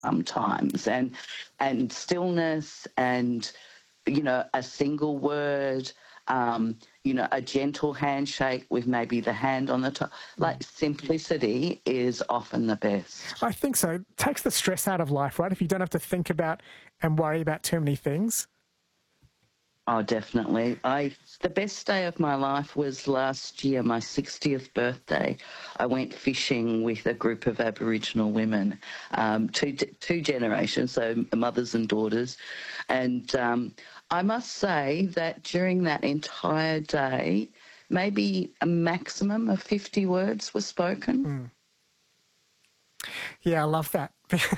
sometimes, and stillness, and a single word, a gentle handshake with maybe the hand on the top. Like, simplicity is often the best. I think so. It takes the stress out of life, right? If you don't have to think about and worry about too many things. Oh, definitely. The best day of my life was last year, my 60th birthday. I went fishing with a group of Aboriginal women, two generations, so mothers and daughters. And I must say that during that entire day, maybe a maximum of 50 words were spoken. Yeah, I love that.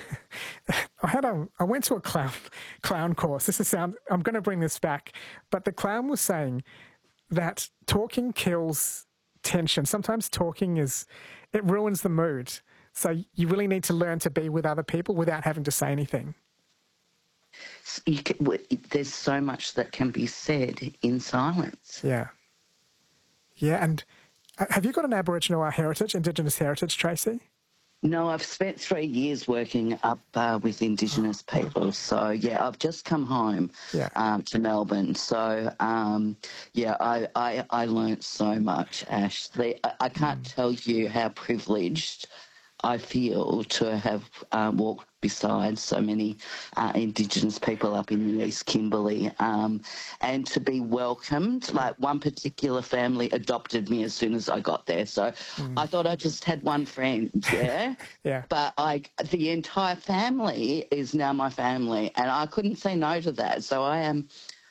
I went to a clown course. I'm going to bring this back, but the clown was saying that talking kills tension. Sometimes talking it ruins the mood. So you really need to learn to be with other people without having to say anything. There's so much that can be said in silence. Yeah. Yeah, and have you got an Aboriginal heritage, Indigenous heritage, Tracy? No, I've spent 3 years working up with Indigenous people. So, yeah, I've just come home to Melbourne. So, I learnt so much, Ash. I can't tell you how privileged I feel to have walked beside so many Indigenous people up in the East Kimberley, and to be welcomed. Like, one particular family adopted me as soon as I got there. So I thought I just had one friend, yeah? Yeah. But the entire family is now my family, and I couldn't say no to that. So I am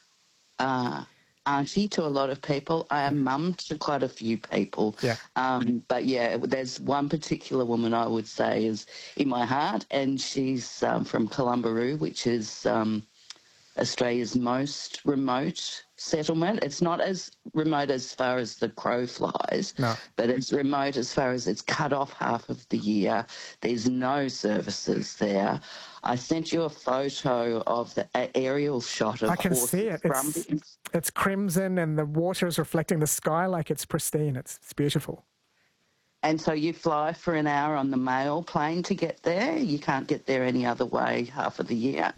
auntie to a lot of people. I am mum to quite a few people. Yeah. But yeah, there's one particular woman I would say is in my heart, and she's from Columbaroo, which is Australia's most remote settlement. It's not as remote as far as the crow flies, but it's remote as far as it's cut off half of the year. There's no services there. I sent you a photo of the aerial shot of I can see it. It's crimson and the water is reflecting the sky like it's pristine. It's beautiful. And so you fly for an hour on the mail plane to get there. You can't get there any other way half of the year.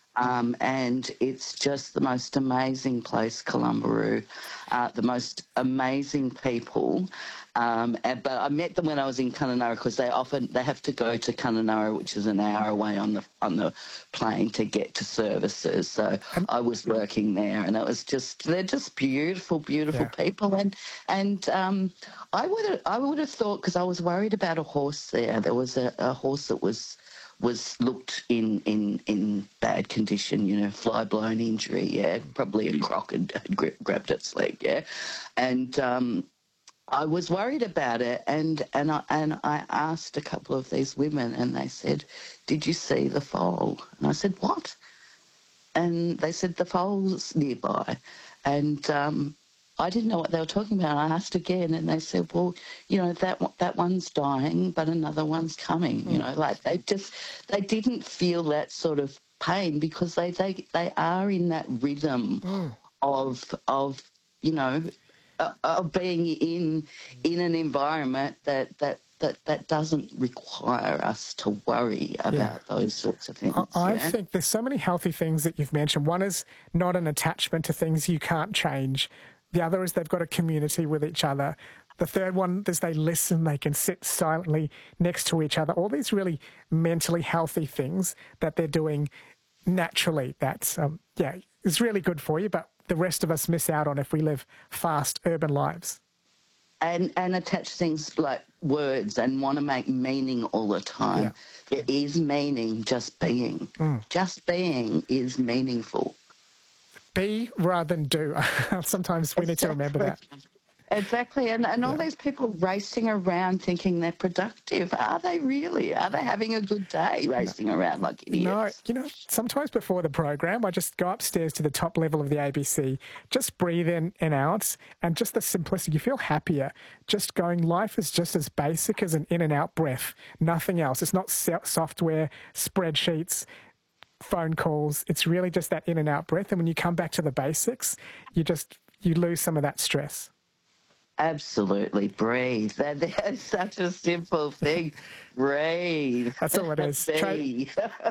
And it's just the most amazing place, Columbaroo, the most amazing people. But I met them when I was in Kununurra, because they have to go to Kununurra, which is an hour away on the plane to get to services. So I was working there, and they're just beautiful people. And I would have thought, because I was worried about a horse there. There was a horse that was looked in bad condition, fly blown injury, probably a croc had grabbed its leg, and I was worried about it, and I asked a couple of these women, and they said, "Did you see the foal?" And I said, "What?" And they said, "The foal's nearby," and I didn't know what they were talking about. I asked again, and they said, "Well, that one's dying, but another one's coming." Like they didn't feel that sort of pain, because they are in that rhythm of being in an environment that doesn't require us to worry about those sorts of things. I think there's so many healthy things that you've mentioned. One is not an attachment to things you can't change. The other is they've got a community with each other. The third one is they listen, they can sit silently next to each other. All these really mentally healthy things that they're doing naturally. That's, it's really good for you, but the rest of us miss out on if we live fast urban lives. And attach things like words and want to make meaning all the time. Yeah. There is meaning just being. Just being is meaningful. Be rather than do. Sometimes we need to remember that. Exactly. And all these people racing around thinking they're productive. Are they really? Are they having a good day racing around like idiots? No. Sometimes before the program, I just go upstairs to the top level of the ABC, just breathe in and out, and just the simplicity. You feel happier. Just going, life is just as basic as an in and out breath. Nothing else. It's not software, spreadsheets, phone calls. It's really just that in and out breath. And when you come back to the basics, you lose some of that stress. Absolutely, breathe. That is such a simple thing. Breathe. That's all it is. Be.